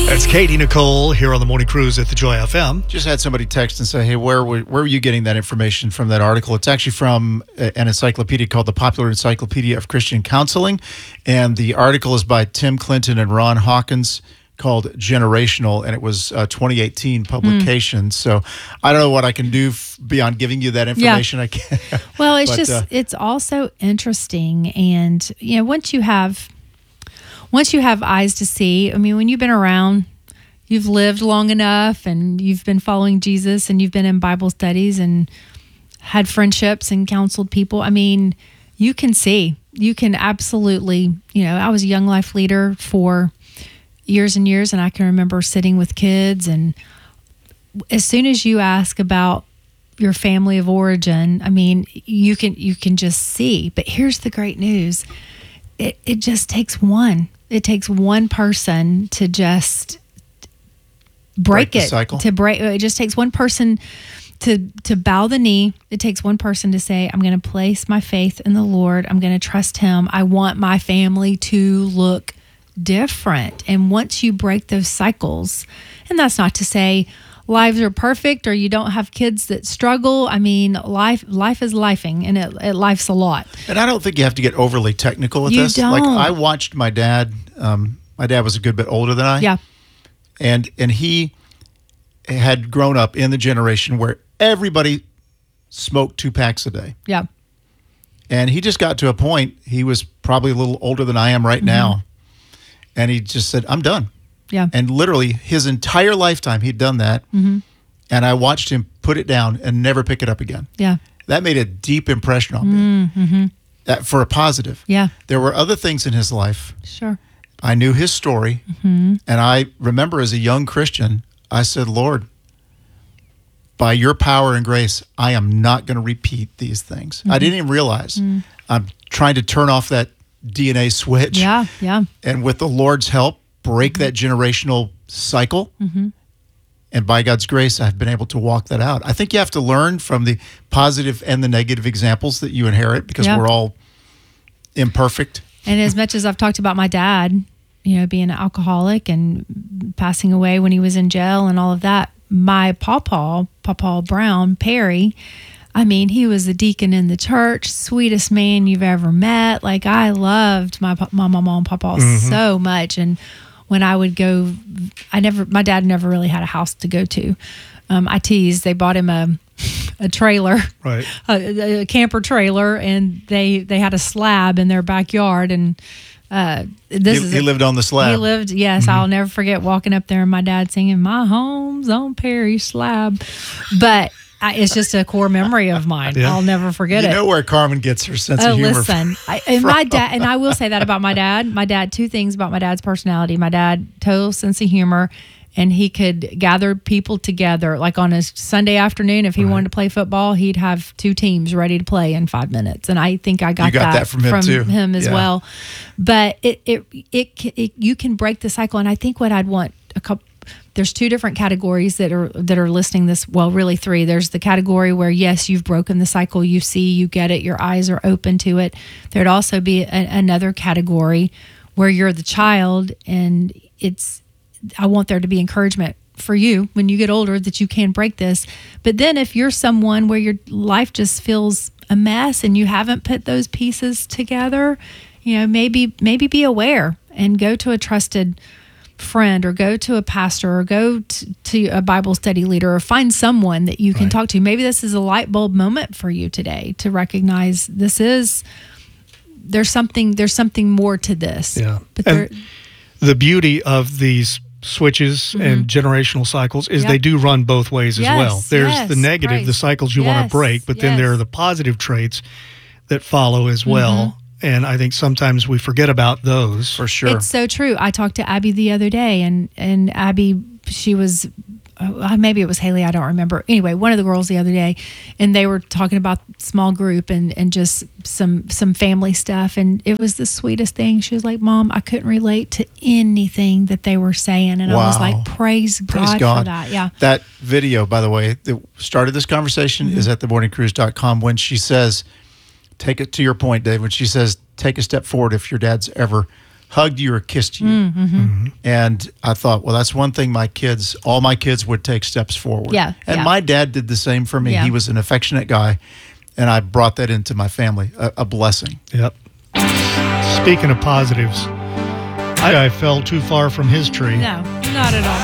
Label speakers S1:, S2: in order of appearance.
S1: That's Katie Nicole here on the Morning Cruise at the Joy FM.
S2: Just had somebody text and say, hey, where were you getting that information from, that article? It's actually from an encyclopedia called the Popular Encyclopedia of Christian Counseling. And the article is by Tim Clinton and Ron Hawkins, called Generational, and it was a 2018 publication. So I don't know what I can do beyond giving you that information. I can't.
S3: Well, it's it's also interesting. And, you know, once you have eyes to see, I mean, when you've been around, you've lived long enough and you've been following Jesus and you've been in Bible studies and had friendships and counseled people. I mean, you can see, you can absolutely, you know, I was a Young Life leader for years and years, and I can remember sitting with kids, and as soon as you ask about your family of origin, I mean, you can just see. But here's the great news. It just takes one. It takes one person to just break it.
S2: Cycle.
S3: It just takes one person to bow the knee. It takes one person to say, I'm going to place my faith in the Lord. I'm going to trust him. I want my family to look different. And once you break those cycles, and that's not to say lives are perfect or you don't have kids that struggle. I mean, life is lifing, and it life's a lot.
S2: And I don't think you have to get overly technical with this.
S3: Don't.
S2: Like, I watched my dad. My dad was a good bit older than I.
S3: Yeah.
S2: And he had grown up in the generation where everybody smoked 2 packs a day.
S3: Yeah.
S2: And he just got to a point, he was probably a little older than I am right now. And he just said, I'm done.
S3: Yeah.
S2: And literally his entire lifetime, he'd done that. And I watched him put it down and never pick it up again.
S3: Yeah.
S2: That made a deep impression on me. That, for a positive.
S3: Yeah.
S2: There were other things in his life.
S3: Sure.
S2: I knew his story. And I remember as a young Christian, I said, Lord, by your power and grace, I am not going to repeat these things. I didn't even realize. I'm trying to turn off that DNA switch.
S3: Yeah. Yeah.
S2: And with the Lord's help, break that generational cycle. And by God's grace, I've been able to walk that out. I think you have to learn from the positive and the negative examples that you inherit, because we're all imperfect.
S3: And as much as I've talked about my dad, you know, being an alcoholic and passing away when he was in jail and all of that, my Pawpaw Brown, Perry, I mean, he was a deacon in the church, sweetest man you've ever met. Like, I loved my mama and papa so much. And when I would go, my dad never really had a house to go to. I teased, they bought him a trailer,
S1: Right.
S3: a camper trailer, and they had a slab in their backyard. And
S2: He lived on the slab.
S3: He lived, yes. I'll never forget walking up there and my dad singing, "My home's on Perry Slab." But it's just a core memory of mine.
S1: Yeah.
S3: I'll never forget it.
S2: You know where Carmen gets her sense of humor
S3: Listen, my dad, and I will say that about my dad. My dad, 2 things about my dad's personality. My dad, total sense of humor, and he could gather people together. Like on a Sunday afternoon, if he wanted to play football, he'd have 2 teams ready to play in 5 minutes. And I think I got that
S2: from him too.
S3: As well. But you can break the cycle. And I think what I'd want there's 2 different categories that are listing this. Well, really 3. There's the category where, yes, you've broken the cycle. You see, you get it. Your eyes are open to it. There'd also be another category where you're the child, and I want there to be encouragement for you when you get older that you can break this. But then if you're someone where your life just feels a mess and you haven't put those pieces together, you know, maybe be aware and go to a trusted friend, or go to a pastor, or go to a Bible study leader, or find someone that you can talk to. Maybe this is a light bulb moment for you today to recognize there's something more to this.
S1: Yeah.
S3: But
S1: the beauty of these switches and generational cycles is they do run both ways as well. There's the negative, the cycles you want to break, but then there are the positive traits that follow as well. And I think sometimes we forget about those.
S2: For sure.
S3: It's so true. I talked to Abby the other day, and Abby, she was, maybe it was Haley, I don't remember. Anyway, one of the girls the other day, and they were talking about small group and just some family stuff. And it was the sweetest thing. She was like, "Mom, I couldn't relate to anything that they were saying." And I was like, praise God for that. Yeah.
S2: That video, by the way, that started this conversation is at themorningcruise.com, when she says, take it to your point, Dave, when she says, take a step forward if your dad's ever hugged you or kissed you. And I thought, well, that's one thing all my kids would take steps forward.
S3: Yeah.
S2: And my dad did the same for me.
S3: Yeah.
S2: He was an affectionate guy, and I brought that into my family, a blessing.
S1: Yep. Speaking of positives, I fell too far from his tree.
S3: No, not at all.